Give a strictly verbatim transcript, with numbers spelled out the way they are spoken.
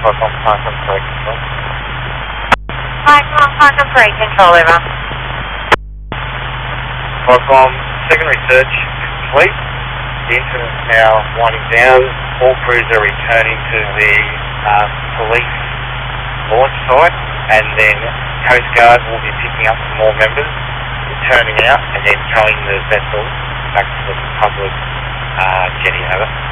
Qualcomm Park on Break Control. Qualcomm Park on Break Control, over. Qualcomm, secondary search complete. The incident's now winding down. All crews are returning to the uh, police launch site, and then Coast Guard will be picking up some more members, returning out, and then towing the vessel back to the public uh, jetty, over.